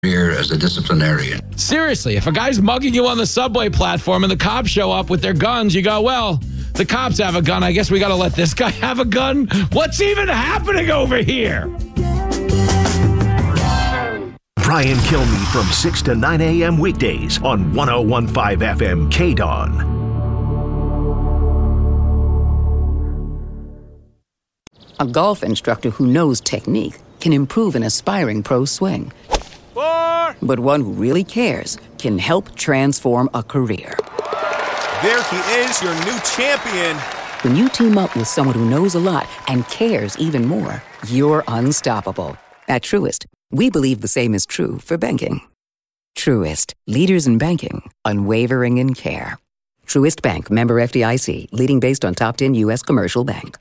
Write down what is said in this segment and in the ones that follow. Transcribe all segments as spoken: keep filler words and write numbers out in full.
Here as a disciplinarian. Seriously, if a guy's mugging you on the subway platform and the cops show up with their guns, you go, well, the cops have a gun. I guess we got to let this guy have a gun. What's even happening over here? Brian Kilmeade from six to nine a.m. weekdays on one oh one point five F M K D O N. A golf instructor who knows technique can improve an aspiring pro's swing. Four. But one who really cares can help transform a career. There he is, your new champion. When you team up with someone who knows a lot and cares even more, you're unstoppable. At Truist, we believe the same is true for banking. Truist, leaders in banking, unwavering in care. Truist Bank, member F D I C, leading based on top ten U S commercial bank.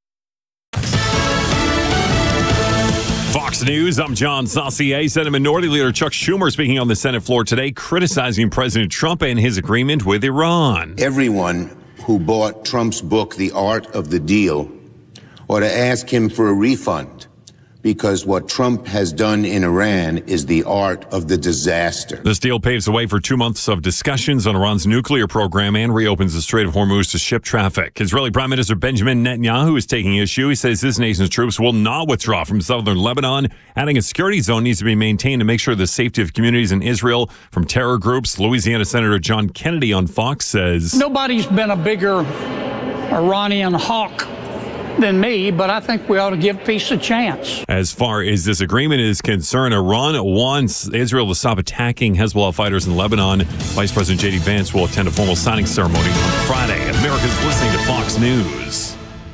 Fox News, I'm John Saucier. Senate Minority Leader Chuck Schumer speaking on the Senate floor today, criticizing President Trump and his agreement with Iran. Everyone who bought Trump's book, The Art of the Deal, ought to ask him for a refund, because what Trump has done in Iran is the art of the disaster. This deal paves the way for two months of discussions on Iran's nuclear program and reopens the Strait of Hormuz to ship traffic. Israeli Prime Minister Benjamin Netanyahu is taking issue. He says his nation's troops will not withdraw from southern Lebanon, adding a security zone needs to be maintained to make sure the safety of communities in Israel from terror groups. Louisiana Senator John Kennedy on Fox says, nobody's been a bigger Iranian hawk than me, but I think we ought to give peace a chance. As far as this agreement is concerned, Iran wants Israel to stop attacking Hezbollah fighters in Lebanon. Vice President J D Vance will attend a formal signing ceremony on Friday. America's listening to Fox News.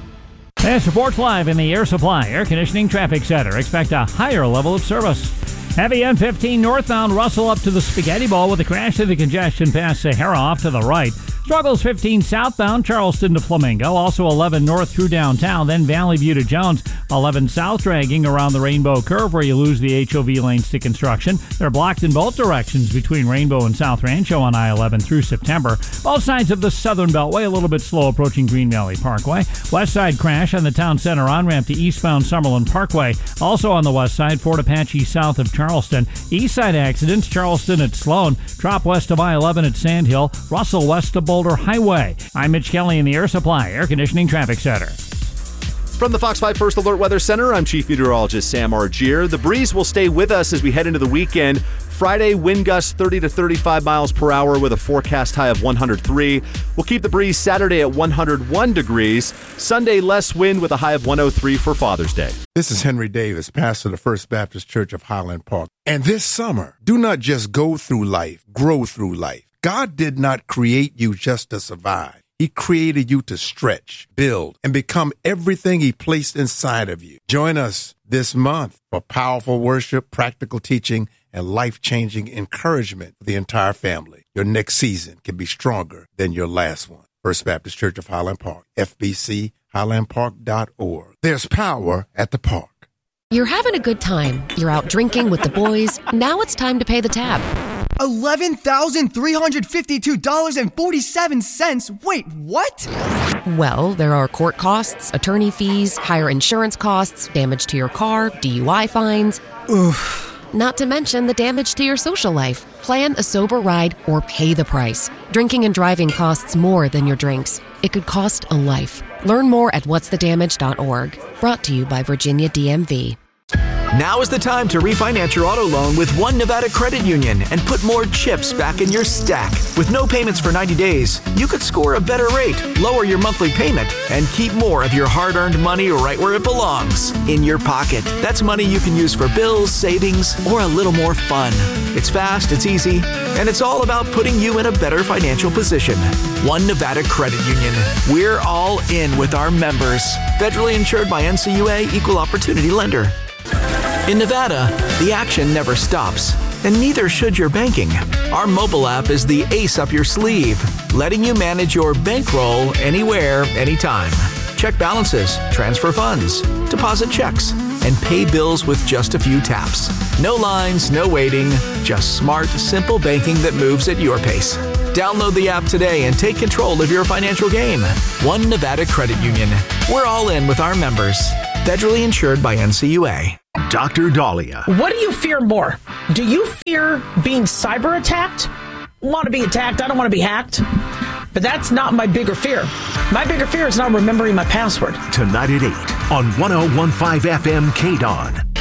This reports live in the Air Supply Air Conditioning Traffic Center. Expect a higher level of service. Heavy M fifteen northbound Russell up to the Spaghetti Bowl with a crash to the congestion past Sahara off to the right. Struggles fifteen southbound Charleston to Flamingo. Also eleven north through downtown, then Valley View to Jones. eleven south dragging around the Rainbow Curve where you lose the H O V lanes to construction. They're blocked in both directions between Rainbow and South Rancho on I eleven through September. Both sides of the Southern Beltway a little bit slow approaching Green Valley Parkway. West side crash on the Town Center on-ramp to eastbound Summerlin Parkway. Also on the west side, Fort Apache south of Charleston. East side accidents, Charleston at Sloan. Trop west of I eleven at Sandhill. Russell west of Boulder Highway. I'm Mitch Kelly in the Air Supply Air Conditioning Traffic Center. From the Fox five First Alert Weather Center, I'm Chief Meteorologist Sam Argier. The breeze will stay with us as we head into the weekend. Friday, wind gusts thirty to thirty-five miles per hour with a forecast high of one hundred three. We'll keep the breeze Saturday at one hundred one degrees. Sunday, less wind with a high of one oh three for Father's Day. This is Henry Davis, pastor of the First Baptist Church of Highland Park. And this summer, do not just go through life, grow through life. God did not create you just to survive. He created you to stretch, build, and become everything He placed inside of you. Join us this month for powerful worship, practical teaching, and life-changing encouragement for the entire family. Your next season can be stronger than your last one. First Baptist Church of Highland Park, F B C highland park dot org. There's power at the park. You're having a good time. You're out drinking with the boys. Now it's time to pay the tab. eleven thousand three hundred fifty-two dollars and forty-seven cents. Wait, what? Well, there are court costs, attorney fees, higher insurance costs, damage to your car, D U I fines. Oof. Not to mention the damage to your social life. Plan a sober ride or pay the price. Drinking and driving costs more than your drinks. It could cost a life. Learn more at whats the damage dot org. Brought to you by Virginia D M V. Now is the time to refinance your auto loan with One Nevada Credit Union and put more chips back in your stack. With no payments for ninety days, you could score a better rate, lower your monthly payment, and keep more of your hard-earned money right where it belongs, in your pocket. That's money you can use for bills, savings, or a little more fun. It's fast, it's easy, and it's all about putting you in a better financial position. One Nevada Credit Union. We're all in with our members. Federally insured by N C U A, Equal Opportunity Lender. In Nevada, the action never stops, and neither should your banking. Our mobile app is the ace up your sleeve, letting you manage your bankroll anywhere, anytime. Check balances, transfer funds, deposit checks, and pay bills with just a few taps. No lines, no waiting, just smart, simple banking that moves at your pace. Download the app today and take control of your financial game. One Nevada Credit Union. We're all in with our members. Federally insured by N C U A. Doctor Dahlia. What do you fear more? Do you fear being cyber attacked? Want to be attacked. I don't want to be hacked. But that's not my bigger fear. My bigger fear is not remembering my password. Tonight at eight on one oh one point five F M K D O N.